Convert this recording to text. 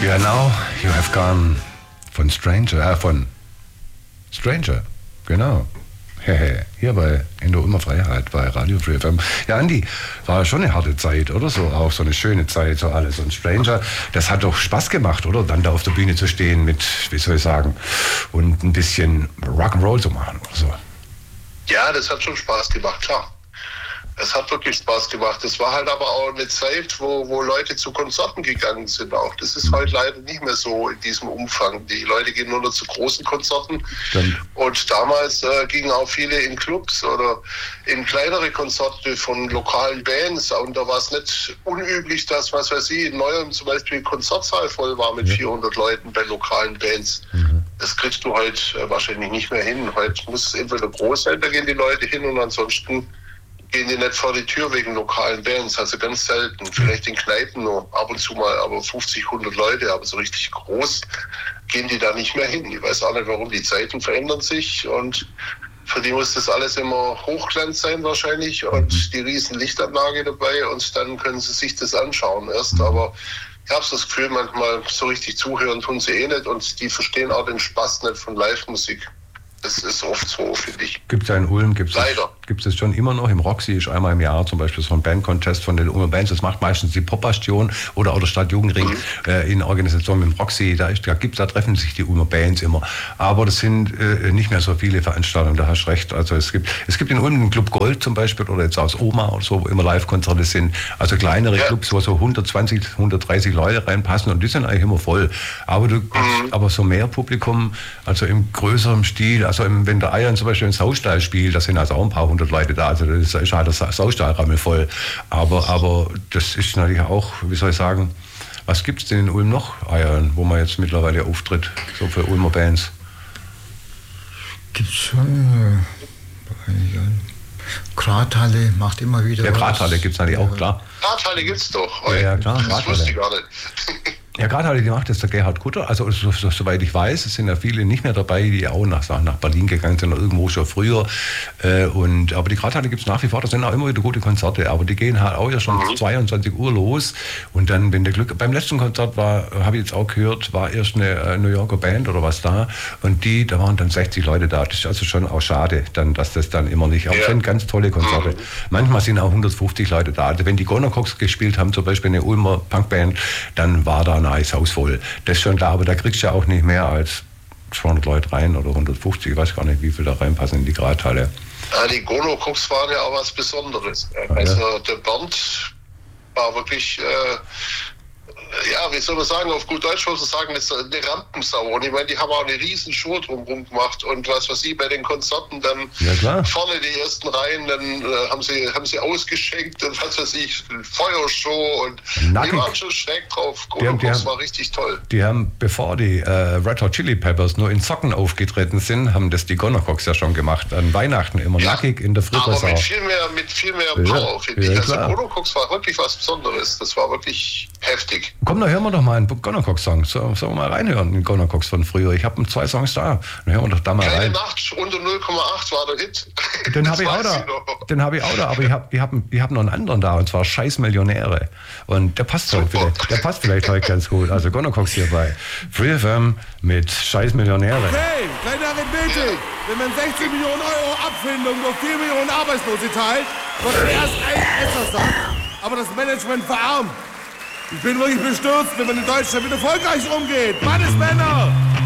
Yeah, now you have gone von Stranger, genau. Hier in der Ulmer Freiheit bei Radio Free FM. Ja, Andi, war schon eine harte Zeit, oder so? Auch so eine schöne Zeit, so alles. Und Stranger, das hat doch Spaß gemacht, oder? Dann da auf der Bühne zu stehen mit, wie soll ich sagen, und ein bisschen Rock'n'Roll zu machen, oder so. Ja, das hat schon Spaß gemacht, klar. Es hat wirklich Spaß gemacht. Es war halt aber auch eine Zeit, wo Leute zu Konzerten gegangen sind auch. Das ist halt leider nicht mehr so in diesem Umfang. Die Leute gehen nur noch zu großen Konzerten. Stimmt. Und damals gingen auch viele in Clubs oder in kleinere Konzerte von lokalen Bands. Und da war es nicht unüblich, dass, was weiß ich, in Neuem zum Beispiel ein Konzertsaal voll war mit 400 Leuten bei lokalen Bands. Das kriegst du heute wahrscheinlich nicht mehr hin. Heute muss es entweder groß sein, da gehen die Leute hin, und ansonsten gehen die nicht vor die Tür wegen lokalen Bands, also ganz selten. Vielleicht in Kneipen nur ab und zu mal, aber 50, 100 Leute, aber so richtig groß gehen die da nicht mehr hin. Ich weiß auch nicht, warum. Die Zeiten verändern sich, und für die muss das alles immer Hochglanz sein wahrscheinlich und die riesen Lichtanlage dabei, und dann können sie sich das anschauen erst. Aber ich habe das Gefühl, manchmal so richtig zuhören tun sie eh nicht, und die verstehen auch den Spaß nicht von Live-Musik. Das ist oft so, finde ich. Gibt es ja in Ulm, gibt es schon immer noch. Im Roxy ist einmal im Jahr zum Beispiel so ein Bandcontest von den Ulmer Bands. Das macht meistens die Popbastion oder auch der Stadtjugendring in Organisation mit dem Roxy. Da treffen sich die Ulmer Bands immer. Aber das sind nicht mehr so viele Veranstaltungen, da hast du recht. Also es gibt in Ulm den Club Gold zum Beispiel, oder jetzt aus Oma oder so, wo immer Live-Konzerte sind. Also kleinere Clubs, wo so 120, 130 Leute reinpassen, und die sind eigentlich immer voll. Aber so mehr Publikum, also im größeren Stil, also wenn der Iron zum Beispiel im Saustall spielt, da sind also auch ein paar hundert Leute da, also das ist halt der Saustallrammel voll. Aber das ist natürlich auch, wie soll ich sagen, was gibt es denn in Ulm noch, Iron, wo man jetzt mittlerweile auftritt, so für Ulmer Bands? Gibt's schon, Grathalle macht immer wieder. Ja, Grathalle gibt es natürlich auch, klar. Grathalle gibt's doch. Ja, klar, das wusste ich gar nicht. Ja, Grathalle, die macht jetzt der Gerhard Kutter. Also soweit ich weiß, es sind ja viele nicht mehr dabei, die auch nach Berlin gegangen sind oder irgendwo schon früher. Aber die Grathalle gibt es nach wie vor, das sind auch immer wieder gute Konzerte. Aber die gehen halt auch ja schon 22 Uhr los. Und dann, wenn der Glück... Beim letzten Konzert habe ich jetzt auch gehört, war erst eine New Yorker Band oder was da. Und da waren dann 60 Leute da. Das ist also schon auch schade, dass das dann immer nicht... Aber es sind ganz tolle Konzerte. Manchmal sind auch 150 Leute da. Also wenn die Gonacox gespielt haben, zum Beispiel eine Ulmer Punkband, dann war da ein Haus voll. Das ist schon klar, aber da kriegst du ja auch nicht mehr als 200 Leute rein oder 150, ich weiß gar nicht, wie viel da reinpassen in die Grathalle. Ja, die Gonacox waren ja auch was Besonderes. Also der Bernd war wirklich, wie soll man sagen, auf gut Deutsch muss man sagen, ist eine Rampensau. Und ich meine, die haben auch eine riesen Show drumherum gemacht, und was weiß ich, bei den Konzerten dann vorne die ersten Reihen, dann haben sie ausgeschenkt und was weiß ich, Feuershow, und die waren schon schräg drauf. Gonacox war richtig toll. Die haben, bevor die Red Hot Chili Peppers nur in Socken aufgetreten sind, haben das die Gonacox ja schon gemacht, an Weihnachten immer nackig in der Frittersau. Aber mit viel mehr Power, finde ich. Also Gonacox war wirklich was Besonderes, das war wirklich heftig. Komm, da hören wir doch mal einen Gonacox-Song. Sollen wir mal reinhören, den Gonacox von früher? Ich habe 2 Songs da. Dann hören wir doch da mal rein. Keine Nacht unter 0,8 war der Hit. Den habe ich auch da. Aber ich hab noch einen anderen da, und zwar Scheiß Millionäre. Und der passt vielleicht heute ganz gut. Also Gonacox hier bei Free FM mit Scheiß Millionäre. Hey, kleine Arithmetik. Wenn man 16 Millionen Euro Abfindung durch 4 Millionen Arbeitslose teilt, wird erst ein Essersack, aber das Management verarmt. Ich bin wirklich bestürzt, wenn man in Deutschland mit erfolgreich umgeht. Mann ist Männer!